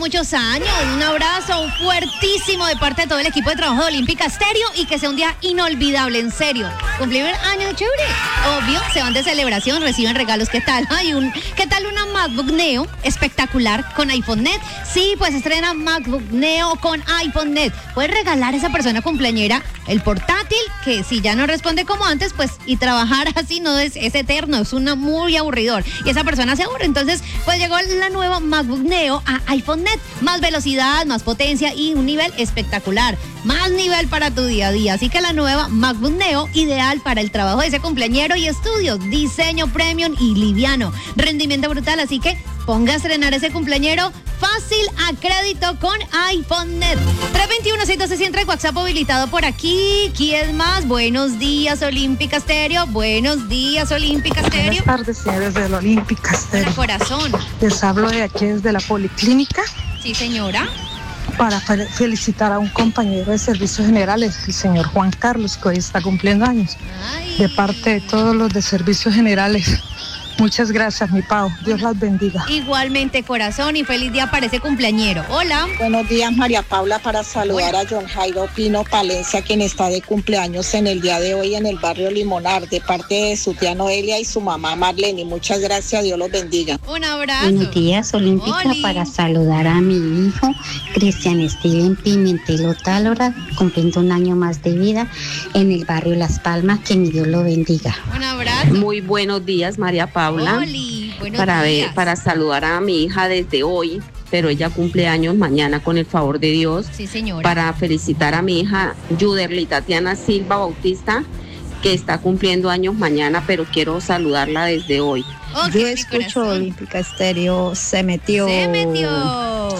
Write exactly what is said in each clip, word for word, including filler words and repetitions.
muchos años. Un abrazo fuertísimo de parte de todo el equipo de trabajo de Olímpica Estéreo y que sea un día inolvidable, en serio. Cumplir años chévere. Obvio, se van de celebración, reciben regalos. ¿Qué tal? Hay un, ¿qué tal una MacBook Neo espectacular con iPhone Net? Sí, pues estrena MacBook Neo con iPhone Net. Puedes regalar a esa persona cumpleañera el portátil, que si ya no responde como antes, pues, y trabajar así no es, es eterno, es una muy aburridor. Y esa persona se aburre. Entonces, pues llegó la nueva MacBook Neo a iPhone Net. Más velocidad, más potencia y un nivel espectacular. Más nivel para tu día a día. Así que la nueva MacBook Neo, ideal para el trabajo de ese cumpleañero y estudios. Diseño premium y liviano. Rendimiento brutal, así que ponga a estrenar ese cumpleañero fácil a crédito con iPhone Net. tres dos uno, seis uno seis cero, WhatsApp habilitado por aquí. ¿Quién más? Buenos días, Olímpica Estéreo. Buenos días, Olímpica Estéreo. Buenas tardes, señores de la Olímpica Estéreo. Hola, corazón. Les hablo de aquí desde la Policlínica. Sí, señora. Para fe- felicitar a un compañero de Servicios Generales, el señor Juan Carlos, que hoy está cumpliendo años. Ay. De parte de todos los de Servicios Generales. Muchas gracias, mi Pau. Dios las bendiga. Igualmente, corazón, y feliz día para ese cumpleañero. Hola. Buenos días, María Paula, para saludar Bueno. a John Jairo Pino Palencia, quien está de cumpleaños en el día de hoy en el barrio Limonar, de parte de su tía Noelia y su mamá Marlene. Muchas gracias, Dios los bendiga. Un abrazo. Buenos días, Olímpica, Oli. para saludar a mi hijo, Cristian Steven Pimentel Otálora, cumpliendo un año más de vida en el barrio Las Palmas, que mi Dios lo bendiga. Un abrazo. Muy buenos días, María Paula. Oli, buenos para días. ver, para saludar a mi hija desde hoy, pero ella cumple años mañana con el favor de Dios. Sí, señora. Para felicitar a mi hija Yuderli Tatiana Silva Bautista, que está cumpliendo años mañana, pero quiero saludarla desde hoy. Ok, Yo mi escucho corazón. Olímpica Estéreo, se metió, Se metió.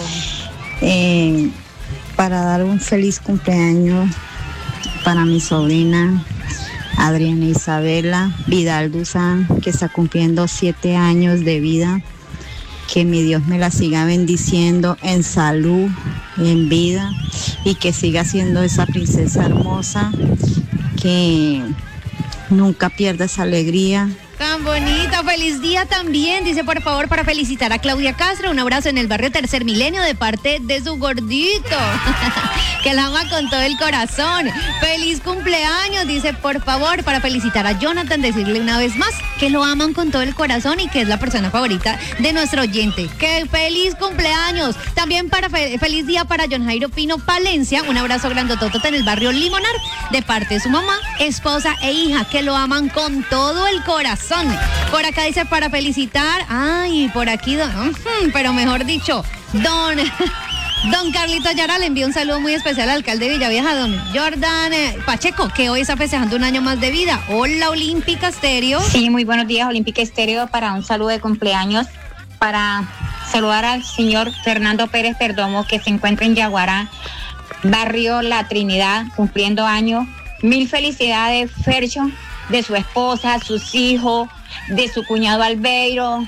eh, para dar un feliz cumpleaños para mi sobrina Adriana Isabela Vidal Duzán, que está cumpliendo siete años de vida. Que mi Dios me la siga bendiciendo en salud, en vida, y que siga siendo esa princesa hermosa que nunca pierda esa alegría. Tan bonita, feliz día también. Dice, por favor, para felicitar a Claudia Castro, un abrazo en el barrio Tercer Milenio de parte de su gordito, que la ama con todo el corazón. Feliz cumpleaños, dice, por favor, para felicitar a Jonathan, decirle una vez más que lo aman con todo el corazón y que es la persona favorita de nuestro oyente. Que feliz cumpleaños. También para fe- feliz día para John Jairo Pino Palencia, un abrazo grandototote en el barrio Limonar, de parte de su mamá, esposa e hija, que lo aman con todo el corazón. Por acá dice para felicitar, ay, por aquí, don, ujú, pero mejor dicho, don, don Carlito Ayara le envía un saludo muy especial al alcalde de Villavieja, don Jordan eh, Pacheco, que hoy está festejando un año más de vida. Hola, Olímpica Estéreo. Sí, muy buenos días, Olímpica Estéreo, para un saludo de cumpleaños, para saludar al señor Fernando Pérez Perdomo, que se encuentra en Yaguará, barrio La Trinidad, cumpliendo años. Mil felicidades, Fercho, de su esposa, sus hijos, de su cuñado Albeiro,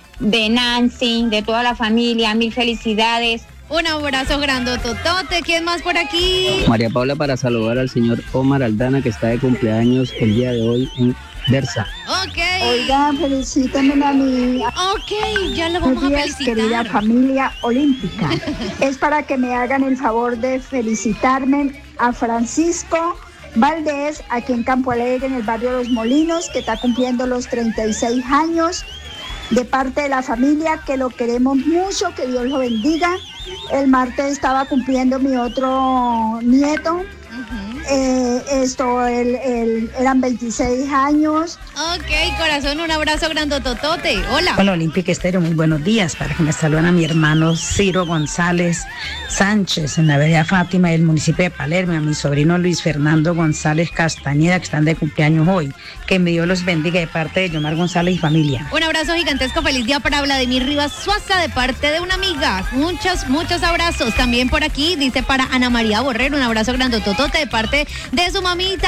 de Nancy, de toda la familia. Mil felicidades. Un abrazo grandototote. ¿Quién más por aquí? María Paula, para saludar al señor Omar Aldana, que está de cumpleaños el día de hoy en Versa. Ok. Oiga, felicítenme a mi Ok, ya lo vamos a días, felicitar. querida familia olímpica. Es para que me hagan el favor de felicitarme a Francisco Valdés, aquí en Campo Alegre, en el barrio Los Molinos, que está cumpliendo los treinta y seis años, de parte de la familia, que lo queremos mucho, que Dios lo bendiga. El martes estaba cumpliendo mi otro nieto. Ujú. Eh, esto, el, el- eran veintiséis años. Ok, corazón, un abrazo grandototote. Hola. Hola, Olímpica Estéreo, muy buenos días. Para que me saluden a mi hermano Ciro González Sánchez en la vereda Fátima del municipio de Palermo, a mi sobrino Luis Fernando González Castañeda, que están de cumpleaños hoy. Que mi Dios los bendiga de parte de Yomar González y familia. Un abrazo gigantesco, feliz día para Vladimir Rivas Suaza de parte de una amiga. Muchos, muchos abrazos. También por aquí dice para Ana María Borrero, un abrazo grandototote de parte de su mamita.